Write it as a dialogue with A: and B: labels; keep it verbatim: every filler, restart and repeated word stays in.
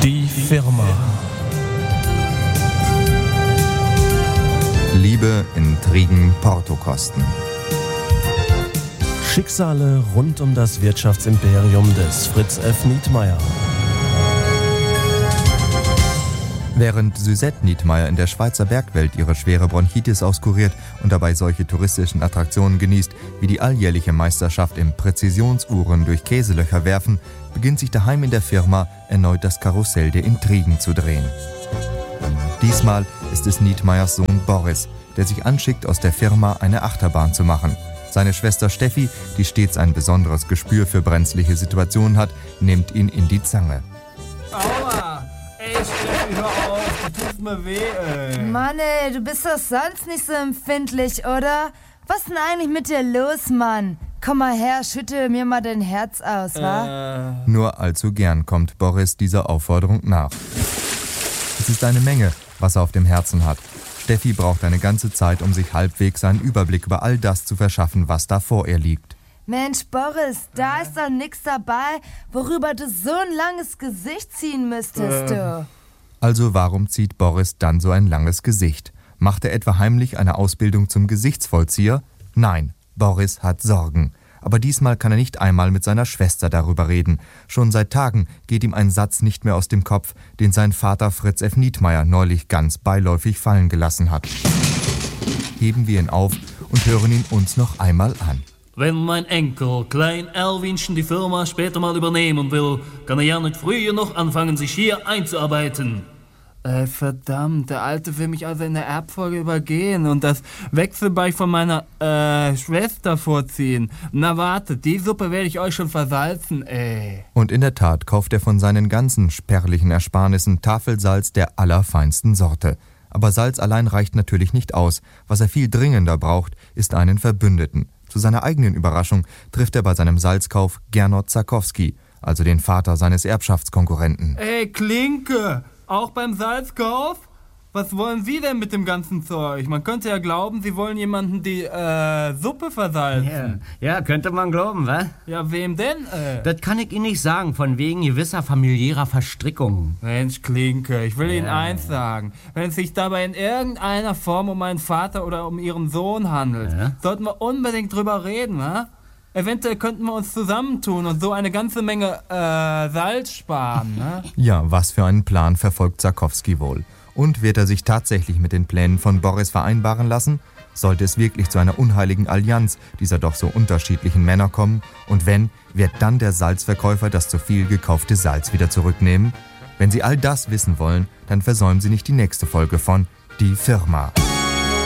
A: Die Firma.
B: Liebe, Intrigen, Portokosten.
A: Schicksale rund um das Wirtschaftsimperium des Fritz F. Nietmeyer.
B: Während Suzette Nietmeyer in der Schweizer Bergwelt ihre schwere Bronchitis auskuriert und dabei solche touristischen Attraktionen genießt, wie die alljährliche Meisterschaft im Präzisionsuhren durch Käselöcher werfen, beginnt sich daheim in der Firma erneut das Karussell der Intrigen zu drehen. Diesmal ist es Nietmeyers Sohn Boris, der sich anschickt, aus der Firma eine Achterbahn zu machen. Seine Schwester Steffi, die stets ein besonderes Gespür für brenzliche Situationen hat, nimmt ihn in die Zange.
C: Aua! Ey, Steffi, hör auf, du tust mir weh, ey.
D: Mann, ey, du bist doch sonst nicht so empfindlich, oder? Was ist denn eigentlich mit dir los, Mann? Komm mal her, schüttel mir mal dein Herz aus, wa?
B: Äh. Nur allzu gern kommt Boris dieser Aufforderung nach. Es ist eine Menge, was er auf dem Herzen hat. Steffi braucht eine ganze Zeit, um sich halbwegs einen Überblick über all das zu verschaffen, was da vor ihr liegt.
D: Mensch, Boris, da ist doch nichts dabei, worüber du so ein langes Gesicht ziehen müsstest, du.
B: Also warum zieht Boris dann so ein langes Gesicht? Macht er etwa heimlich eine Ausbildung zum Gesichtsvollzieher? Nein, Boris hat Sorgen. Aber diesmal kann er nicht einmal mit seiner Schwester darüber reden. Schon seit Tagen geht ihm ein Satz nicht mehr aus dem Kopf, den sein Vater Fritz F. Nietmeyer neulich ganz beiläufig fallen gelassen hat. Heben wir ihn auf und hören ihn uns noch einmal an.
E: Wenn mein Enkel, Klein Erwinchen, die Firma später mal übernehmen will, kann er ja nicht früher noch anfangen, sich hier einzuarbeiten.
C: Äh, verdammt, der Alte will mich also in der Erbfolge übergehen und das Wechselbein von meiner, äh, Schwester vorziehen. Na warte, die Suppe werde ich euch schon versalzen, ey.
B: Und in der Tat kauft er von seinen ganzen spärlichen Ersparnissen Tafelsalz der allerfeinsten Sorte. Aber Salz allein reicht natürlich nicht aus. Was er viel dringender braucht, ist einen Verbündeten. Zu seiner eigenen Überraschung trifft er bei seinem Salzkauf Gernot Zakowski, also den Vater seines Erbschaftskonkurrenten.
C: Ey, Klinke! Auch beim Salzkauf? Was wollen Sie denn mit dem ganzen Zeug? Man könnte ja glauben, Sie wollen jemanden die äh, Suppe versalzen.
F: Ja, ja, könnte man glauben, wa?
C: Ja, wem denn? Äh?
F: Das kann ich Ihnen nicht sagen, von wegen gewisser familiärer Verstrickungen.
C: Mensch, Klinke, ich will
F: ja.
C: Ihnen eins sagen. Wenn es sich dabei in irgendeiner Form um meinen Vater oder um Ihren Sohn handelt, ja. sollten wir unbedingt drüber reden, wa? Eventuell könnten wir uns zusammentun und so eine ganze Menge äh, Salz sparen, ne?
B: Ja, was für einen Plan verfolgt Zakowski wohl? Und wird er sich tatsächlich mit den Plänen von Boris vereinbaren lassen? Sollte es wirklich zu einer unheiligen Allianz dieser doch so unterschiedlichen Männer kommen? Und wenn, wird dann der Salzverkäufer das zu viel gekaufte Salz wieder zurücknehmen? Wenn Sie all das wissen wollen, dann versäumen Sie nicht die nächste Folge von Die Firma.